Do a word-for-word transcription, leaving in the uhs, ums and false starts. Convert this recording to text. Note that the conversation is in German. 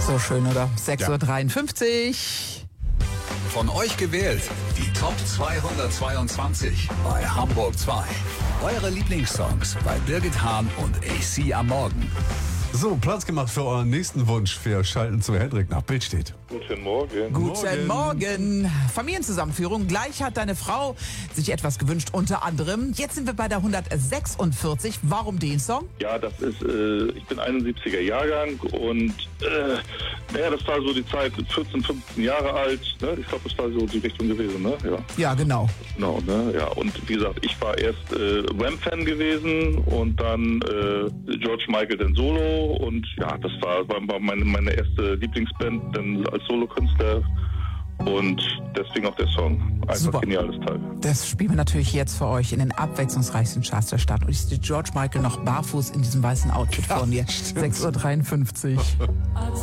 So schön, oder? sechs Uhr dreiundfünfzig. Von euch gewählt, die Top zweihundertzweiundzwanzig bei Hamburg zwei. Eure Lieblingssongs bei Birgit Hahn und A C am Morgen. So, Platz gemacht für euren nächsten Wunsch. Wir schalten zu Hendrik nach Bildstedt. Guten Morgen. Guten Morgen. Familienzusammenführung. Gleich hat deine Frau sich etwas gewünscht, unter anderem. Jetzt sind wir bei der hundertsechsundvierzig. Warum den Song? Ja, das ist, äh, ich bin einundsiebziger Jahrgang und äh, naja, das war so die Zeit, vierzehn, fünfzehn Jahre alt. Ne? Ich glaube, das war so die Richtung gewesen, ne? Ja, Ja, genau. genau, ne? Ja, und wie gesagt, ich war erst äh, Wham-Fan gewesen und dann äh, George Michael dann Solo. Und ja, das war, war meine, meine erste Lieblingsband dann als Solokünstler und deswegen auch der Song. Einfach Super. Geniales Teil. Das spielen wir natürlich jetzt für euch in den abwechslungsreichsten Charts der Stadt. Und ich sehe George Michael noch barfuß in diesem weißen Outfit vor mir. sechs Uhr dreiundfünfzig.